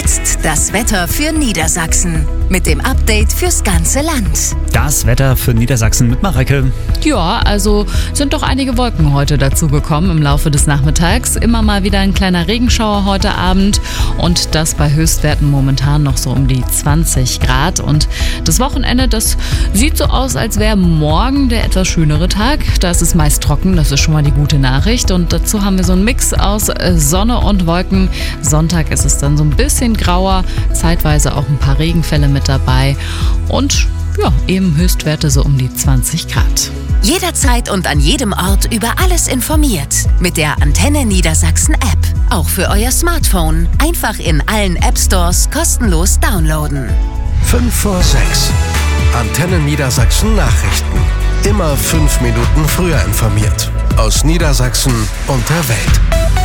jetzt das Wetter für Niedersachsen mit dem Update fürs ganze Land. Das Wetter für Niedersachsen mit Mareike. Ja, also sind doch einige Wolken heute dazugekommen im Laufe des Nachmittags. Immer mal wieder ein kleiner Regenschauer heute Abend und das bei Höchstwerten momentan noch so um die 20 Grad. Und das Wochenende, das sieht so aus, als wäre morgen der etwas schönere Tag. Da ist es meist trocken, das ist schon mal die gute Nachricht. Und dazu haben wir so einen Mix aus Sonne und Wolken. Sonntag ist es dann so ein bisschen grauer, zeitweise auch ein paar Regenfälle mit dabei. Und ja, eben Höchstwerte so um die 20 Grad. Jederzeit und an jedem Ort über alles informiert. Mit der Antenne Niedersachsen App. Auch für euer Smartphone. Einfach in allen App-Stores kostenlos downloaden. 5 vor 6. Antenne Niedersachsen Nachrichten. Immer 5 Minuten früher informiert. Aus Niedersachsen und der Welt.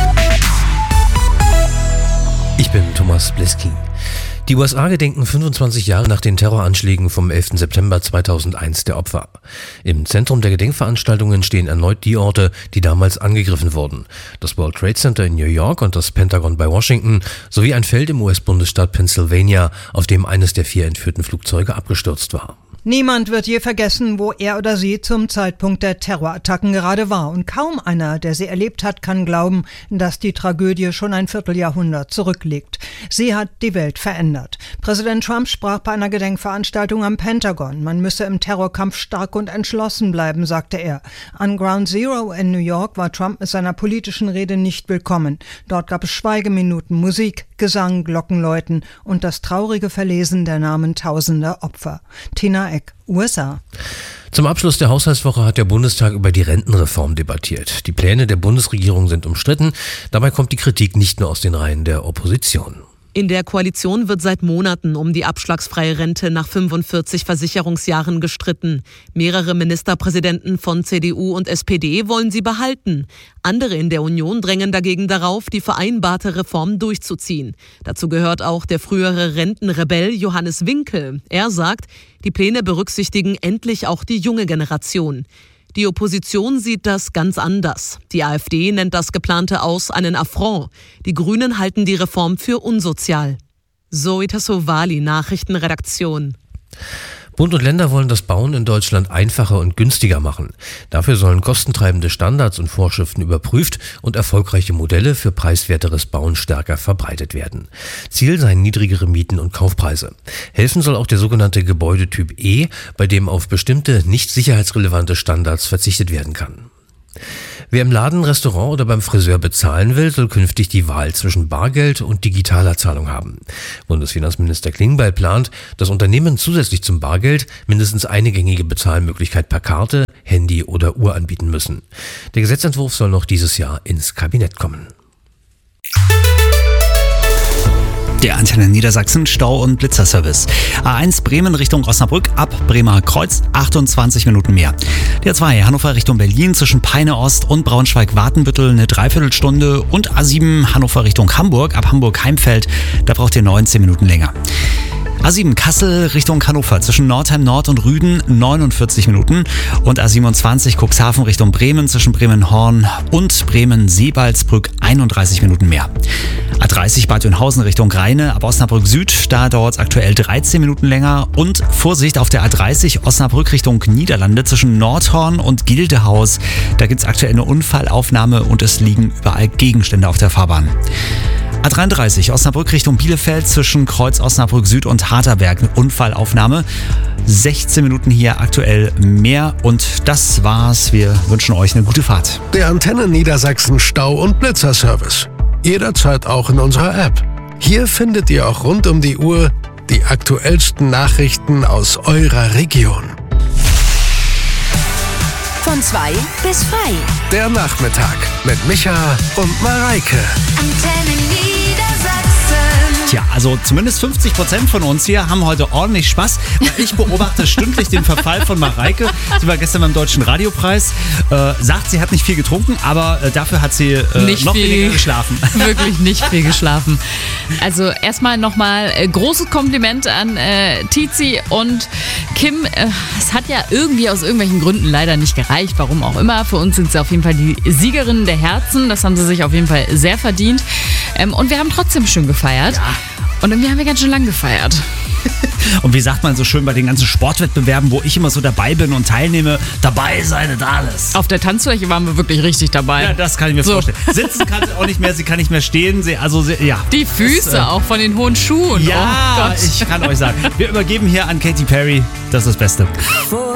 Ich bin Thomas Bleskin. Die USA gedenken 25 Jahre nach den Terroranschlägen vom 11. September 2001 der Opfer. Im Zentrum der Gedenkveranstaltungen stehen erneut die Orte, die damals angegriffen wurden. Das World Trade Center in New York und das Pentagon bei Washington sowie ein Feld im US-Bundesstaat Pennsylvania, auf dem eines der 4 entführten Flugzeuge abgestürzt war. Niemand wird je vergessen, wo er oder sie zum Zeitpunkt der Terrorattacken gerade war. Und kaum einer, der sie erlebt hat, kann glauben, dass die Tragödie schon ein Vierteljahrhundert zurückliegt. Sie hat die Welt verändert. Präsident Trump sprach bei einer Gedenkveranstaltung am Pentagon. Man müsse im Terrorkampf stark und entschlossen bleiben, sagte er. An Ground Zero in New York war Trump mit seiner politischen Rede nicht willkommen. Dort gab es Schweigeminuten, Musik, Gesang, Glockenläuten und das traurige Verlesen der Namen tausender Opfer. Tina Eck, USA. Zum Abschluss der Haushaltswoche hat der Bundestag über die Rentenreform debattiert. Die Pläne der Bundesregierung sind umstritten. Dabei kommt die Kritik nicht nur aus den Reihen der Opposition. In der Koalition wird seit Monaten um die abschlagsfreie Rente nach 45 Versicherungsjahren gestritten. Mehrere Ministerpräsidenten von CDU und SPD wollen sie behalten. Andere in der Union drängen dagegen darauf, die vereinbarte Reform durchzuziehen. Dazu gehört auch der frühere Rentenrebell Johannes Winkel. Er sagt, die Pläne berücksichtigen endlich auch die junge Generation. Die Opposition sieht das ganz anders. Die AfD nennt das geplante Aus einen Affront. Die Grünen halten die Reform für unsozial. Zoe Tassovali, Nachrichtenredaktion. Bund und Länder wollen das Bauen in Deutschland einfacher und günstiger machen. Dafür sollen kostentreibende Standards und Vorschriften überprüft und erfolgreiche Modelle für preiswerteres Bauen stärker verbreitet werden. Ziel seien niedrigere Mieten und Kaufpreise. Helfen soll auch der sogenannte Gebäudetyp E, bei dem auf bestimmte nicht sicherheitsrelevante Standards verzichtet werden kann. Wer im Laden, Restaurant oder beim Friseur bezahlen will, soll künftig die Wahl zwischen Bargeld und digitaler Zahlung haben. Bundesfinanzminister Klingbeil plant, dass Unternehmen zusätzlich zum Bargeld mindestens eine gängige Bezahlmöglichkeit per Karte, Handy oder Uhr anbieten müssen. Der Gesetzentwurf soll noch dieses Jahr ins Kabinett kommen. Der Antenne Niedersachsen Stau- und Blitzerservice. A1 Bremen Richtung Osnabrück ab Bremer Kreuz 28 Minuten mehr. Der A2 Hannover Richtung Berlin zwischen Peine Ost und Braunschweig-Wartenbüttel eine Dreiviertelstunde und A7 Hannover Richtung Hamburg ab Hamburg-Heimfeld, da braucht ihr 19 Minuten länger. A7 Kassel Richtung Hannover zwischen Nordheim Nord und Rüden 49 Minuten und A27 Cuxhaven Richtung Bremen zwischen Bremen-Horn und Bremen-Seebaldsbrück 31 Minuten mehr. A30 Bad Oeynhausen Richtung Rheine ab Osnabrück Süd, da dauert es aktuell 13 Minuten länger und Vorsicht auf der A30 Osnabrück Richtung Niederlande zwischen Nordhorn und Gildehaus, da gibt es aktuell eine Unfallaufnahme und es liegen überall Gegenstände auf der Fahrbahn. A33 Osnabrück Richtung Bielefeld zwischen Kreuz Osnabrück Süd und Harterberg, eine Unfallaufnahme. 16 Minuten hier aktuell mehr und das war's. Wir wünschen euch eine gute Fahrt. Der Antenne Niedersachsen Stau- und Blitzerservice. Jederzeit auch in unserer App. Hier findet ihr auch rund um die Uhr die aktuellsten Nachrichten aus eurer Region. Von 2 bis frei. Der Nachmittag mit Micha und Mareike. Antenne Niedersachsen. Tja, also zumindest 50% von uns hier haben heute ordentlich Spaß. Ich beobachte stündlich den Verfall von Mareike. Sie war gestern beim Deutschen Radiopreis. Sagt, sie hat nicht viel getrunken, aber dafür hat sie noch weniger geschlafen. Wirklich nicht viel geschlafen. Also erstmal nochmal großes Kompliment an Tizi und Kim. Es hat ja irgendwie aus irgendwelchen Gründen leider nicht gereicht, warum auch immer. Für uns sind sie auf jeden Fall die Siegerinnen der Herzen. Das haben sie sich auf jeden Fall sehr verdient. Und wir haben trotzdem schön gefeiert. Ja. Und irgendwie haben wir ganz schön lang gefeiert. Und wie sagt man so schön bei den ganzen Sportwettbewerben, wo ich immer so dabei bin und teilnehme, dabei sein und alles. Auf der Tanzfläche waren wir wirklich richtig dabei. Ja, das kann ich mir vorstellen. Sitzen kann sie auch nicht mehr, sie kann nicht mehr stehen. Ja. Die Füße auch von den hohen Schuhen. Ja, oh Gott. ich kann euch sagen. Wir übergeben hier an Katy Perry. Das ist das Beste.